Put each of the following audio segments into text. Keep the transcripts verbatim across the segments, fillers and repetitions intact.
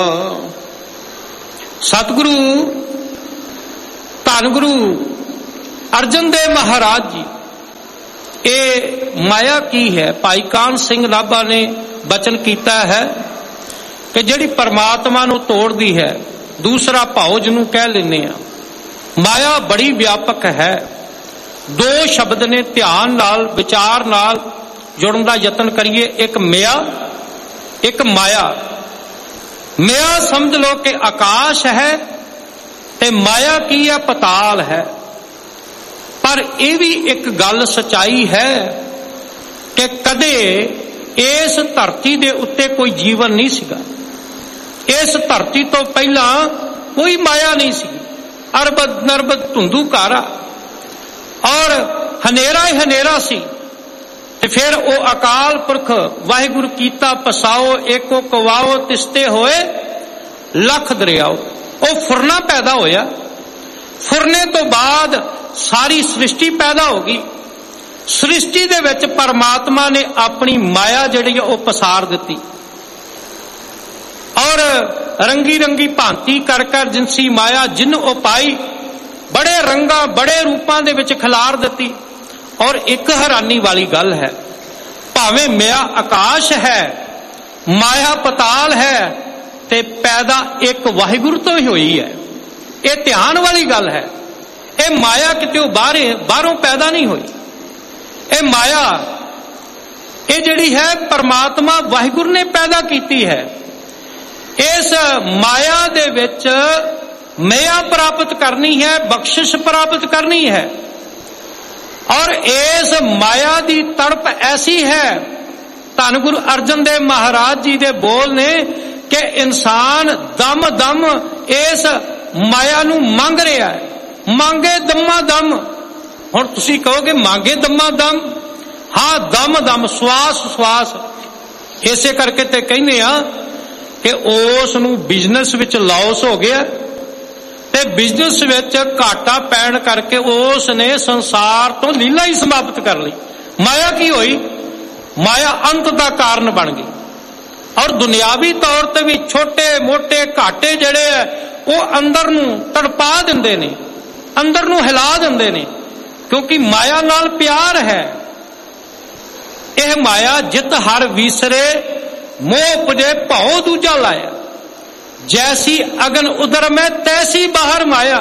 सतगुरु धन गुरु अर्जन देव महाराज जी, ये माया की है। भाई कान सिंह नाभा ने बचन किया है कि जिहड़ी परमात्मा नूं तोड़दी है, दूसरा भाव जिन्हों कह लेने आ, माया बड़ी व्यापक है। दो शब्द ने, ध्यान नाल विचार नाल जुड़न का यतन करिए। एक मिया, एक माया। मिया समझ लो कि आकाश है, ते माया की है पताल है। पर यह भी एक गल सच्चाई है कि कदे इस धरती दे उत्ते कोई जीवन नहीं सीगा। इस धरती तो पहला कोई माया नहीं सी। अरबद नरबद धुंधू कारा और हनेरा ही हनेरा सी। ते फिर वो अकाल पुरख वाहिगुरु कीता पसाओ, एको कवाओ, तिसते होए लख दरियाओ। वो फुरना पैदा होया। फुरने तो बाद सारी सृष्टि पैदा होगी। सृष्टि दे विच परमात्मा ने अपनी माया जिहड़ी वो पसार दिती और रंगी रंगी भांति कर कर जिनसी माया जिन वो पाई, बड़े रंगा बड़े रूपां दे विच खिलार दिती। और एक हैरानी वाली गल है, भावें मिया आकाश है, माया पताल है, ते पैदा एक वाहिगुरु तो ही हुई है। ये ध्यान वाली गल है। ये माया कितों बाहर बाहरों पैदा नहीं हुई। ये माया ये जिहड़ी है परमात्मा वाहिगुरु ने पैदा की है। इस माया दे विच मिया प्राप्त करनी है, बख्शिश प्राप्त करनी है। और इस माया की तड़प ऐसी है, धन गुरु अर्जन देव महाराज जी दे बोल ने कि इंसान दम दम इस माया नू मंग रहा है। मांगे दमा दम। हुण तुसीं कहोगे मांगे दमा दम, हाँ दम दम, श्वास श्वास। इसे करके ते कहने आ कि उस नू बिजनेस विच लॉस हो गया ते बिजनेस विच घाटा पैण करके उसने संसार तो लीला ही समाप्त कर ली। माया की होई? माया अंत का कारण बन गई। और दुनियावी तौर पर भी छोटे मोटे घाटे जड़े है वो अंदर नू तड़पा दिंदे ने, अंदर नू हिला दिंदे ने, क्योंकि माया नाल प्यार है। यह माया जित हर विसरे मोह पुजे भाव दूजा लाया। जैसी अगन उदर में तैसी बाहर माया।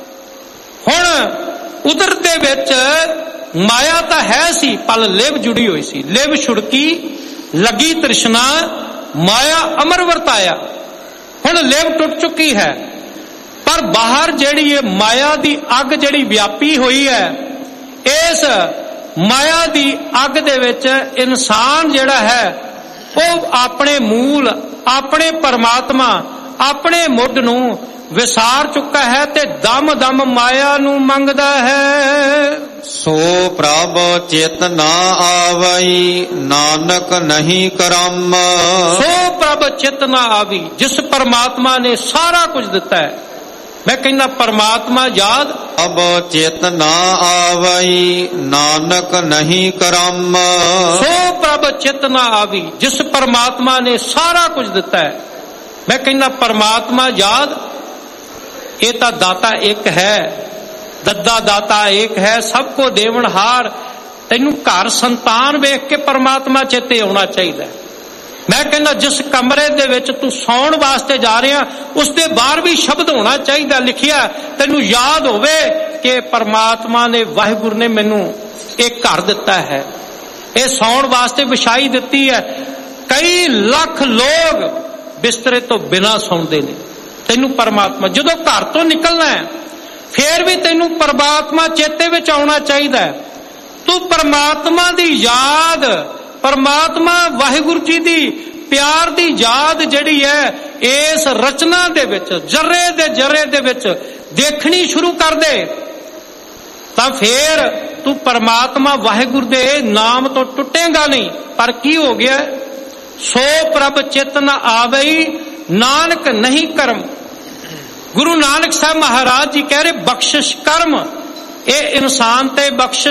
हुण उदर दे विच माया तो है सी, पल लिव जुड़ी हुई सी। लिव छुड़की लगी तृष्णा, माया अमर वरताया। हुण लिव टुट चुकी है, पर बाहर जिहड़ी है माया दी अग जिहड़ी व्यापी हुई है, इस माया दी अग दे विच इंसान जिहड़ा है वो अपने मूल, अपने परमात्मा, अपने मुੱਢ नू विसार चुका है ते दम दम माया नू मंगदा है। सो प्रभ चित ना आवई नानक नहीं करम। सो प्रभ चित ना आवी, जिस परमात्मा ने सारा कुछ दिता है। मैं कहना परमात्मा याद। अब चित ना आवई नानक नहीं करम। सो प्रभ चित ना आवी, जिस परमात्मा ने सारा कुछ दिता है। मैं कहना परमात्मा याद। ये तो दाता एक है, दद्दा दाता एक है, सबको देवनहार। तेनू घर संतान वेख के परमात्मा चेते आना चाहिए। मैं कहना जिस कमरे दे विच तू सौण वास्ते जा रहा, उसके बाहर भी शब्द होना चाहिए लिखिया, तेनू याद होवे कि परमात्मा ने वाहिगुरु ने मैनू एक घर दिता है, ये सौण वास्ते विछाई दिती है। कई लख लोग बिस्तरे तो बिना सौंदे ने। तेनू परमात्मा जदों घर तो निकलना है फिर भी तेनू परमात्मा चेते विच आउणा चाहिए। तू परमात्मा दी याद, परमात्मा वाहिगुरु जी दी प्यार दी याद जिहड़ी है इस रचना दे विच जर्रे दे जर्रे दे विच देखनी शुरू कर दे, तां फिर तू परमात्मा वाहिगुरु दे नाम तो टुटेगा नहीं। पर की हो गया? सो प्रभ चित न आवई नानक नहीं करम। गुरु नानक साहब महाराज जी कह रहे बख्शिश कर्म, ये इंसान ते बख्शिश